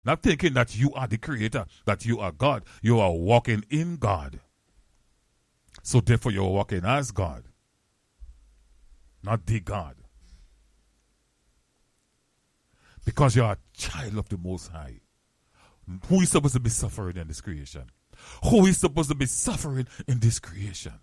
Not thinking that you are the creator, that you are God. You are walking in God. So therefore you're walking as God. Not the God. Because you're a child of the Most High. Who is supposed to be suffering in this creation? Who is supposed to be suffering in this creation?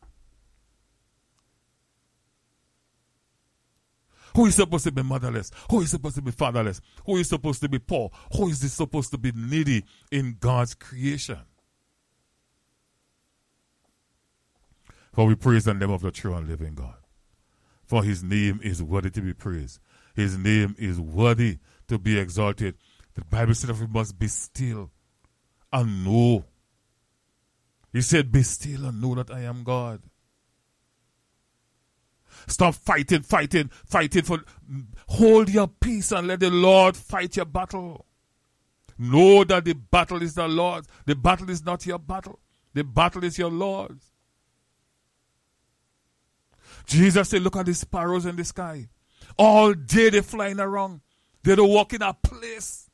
Who is supposed to be motherless? Who is supposed to be fatherless? Who is supposed to be poor? Who is supposed to be needy in God's creation? For we praise the name of the true and living God. For his name is worthy to be praised. His name is worthy to be exalted. The Bible said that we must be still and know. He said, be still and know that I am God. Stop fighting. Hold your peace and let the Lord fight your battle. Know that the battle is the Lord's. The battle is not your battle. The battle is your Lord's. Jesus said, look at the sparrows in the sky. All day they're flying around. They don't walk in a place.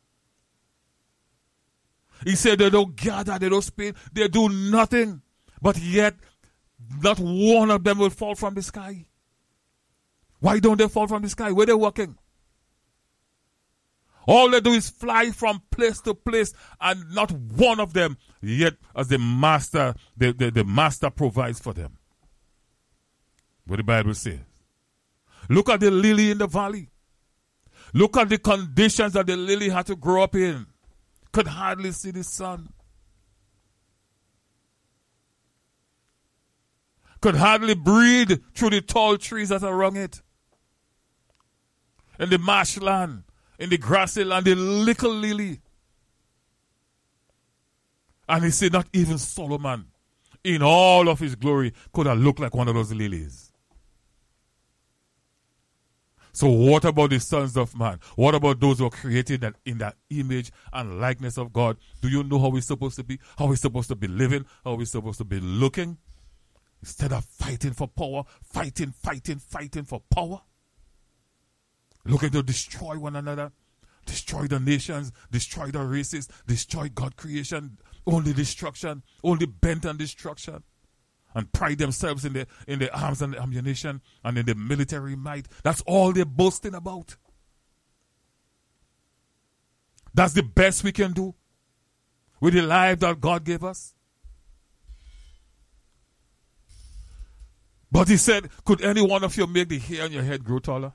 He said they don't gather, they don't spin, they do nothing. But yet, not one of them will fall from the sky. Why don't they fall from the sky? Where they walking? All they do is fly from place to place, and not one of them, yet as the master, the master provides for them. What the Bible says. Look at the lily in the valley. Look at the conditions that the lily had to grow up in. Could hardly see the sun. Could hardly breathe through the tall trees that are around it. In the marshland, in the grassy land, the little lily. And he said not even Solomon, in all of his glory, could have looked like one of those lilies. So what about the sons of man? What about those who are created in that image and likeness of God? Do you know how we're supposed to be? How we're supposed to be living? How we're supposed to be looking? Instead of fighting for power, fighting for power. Looking to destroy one another. Destroy the nations. Destroy the races. Destroy God's creation. Only destruction. Only bent on destruction. And pride themselves in the arms and the ammunition and in the military might. That's all they're boasting about. That's the best we can do with the life that God gave us. But he said, could any one of you make the hair on your head grow taller?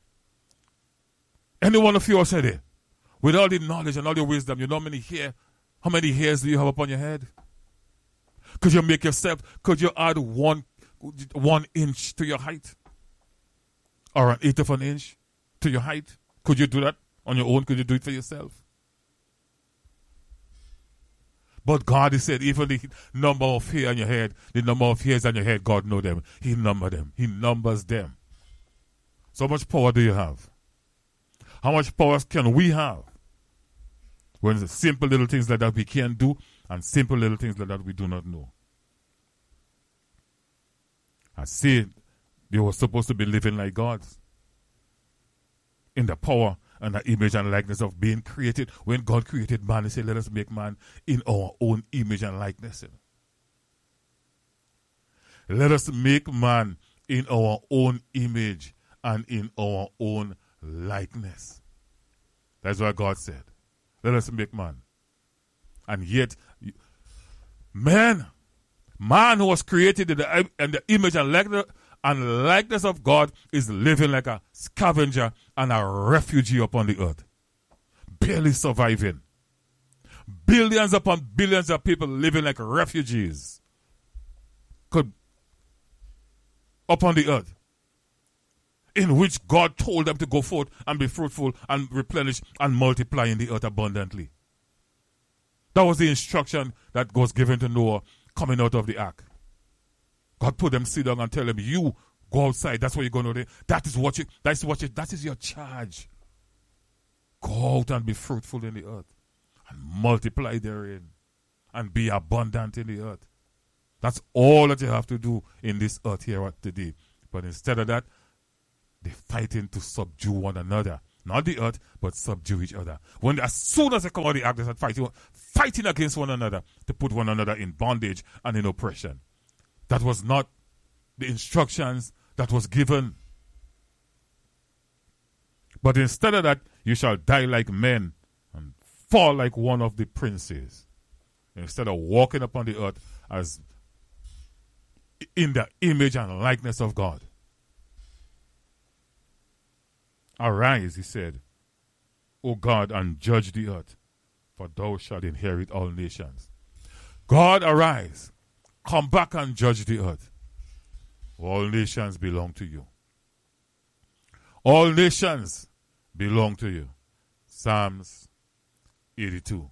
Any one of you said it. With all the knowledge and all the wisdom, you know how many hairs do you have upon your head? Could you make yourself, could you add 1 inch to your height? Or an eighth of an inch to your height? Could you do that on your own? Could you do it for yourself? But God, he said, even the number of hair on your head, the number of hairs on your head, God knows them. He numbers them. He numbers them. So how much power do you have? How much power can we have? When the simple little things like that we can do, and simple little things like that we do not know. I said they were supposed to be living like gods. In the power and the image and likeness of being created. When God created man, he said, let us make man in our own image and likeness. Let us make man in our own image and in our own likeness. That's what God said. Let us make man. And yet, man who was created in the image and likeness of God is living like a scavenger and a refugee upon the earth. Barely surviving. Billions upon billions of people living like refugees upon the earth. In which God told them to go forth and be fruitful and replenish and multiply in the earth abundantly. That was the instruction that was given to Noah coming out of the ark. God put them sit down and tell them, you go outside. That's what you're going to do. That is your charge. Go out and be fruitful in the earth and multiply therein and be abundant in the earth. That's all that you have to do in this earth here today. But instead of that, they're fighting to subdue one another not the earth, but subdue each other. When as soon as they come out of the act, they start fighting against one another to put one another in bondage and in oppression. That was not the instructions that was given. But instead of that, you shall die like men and fall like one of the princes. Instead of walking upon the earth as in the image and likeness of God. Arise, he said, O God, and judge the earth, for thou shalt inherit all nations. God, arise, come back and judge the earth. All nations belong to you. All nations belong to you. Psalms 82.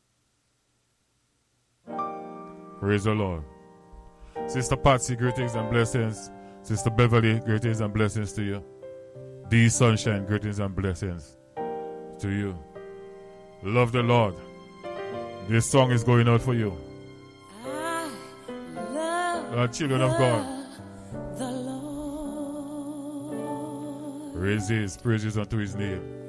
Praise the Lord. Sister Patsy, greetings and blessings. Sister Beverly, greetings and blessings to you. D Sunshine, greetings and blessings to you. Love the Lord. This song is going out for you. Children of God. The Lord. Raise his praises unto his name.